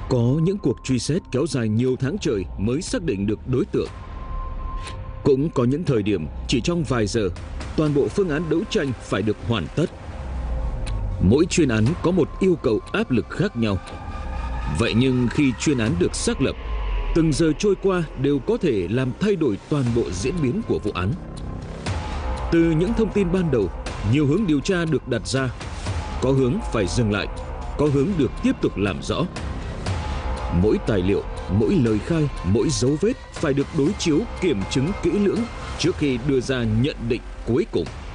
Có những cuộc truy xét kéo dài nhiều tháng trời mới xác định được đối tượng. Cũng có những thời điểm chỉ trong vài giờ, toàn bộ phương án đấu tranh phải được hoàn tất. Mỗi chuyên án có một yêu cầu áp lực khác nhau. Vậy nhưng khi chuyên án được xác lập, từng giờ trôi qua đều có thể làm thay đổi toàn bộ diễn biến của vụ án. Từ những thông tin ban đầu, nhiều hướng điều tra được đặt ra. Có hướng phải dừng lại, có hướng được tiếp tục làm rõ. Mỗi tài liệu, mỗi lời khai, mỗi dấu vết phải được đối chiếu kiểm chứng kỹ lưỡng trước khi đưa ra nhận định cuối cùng.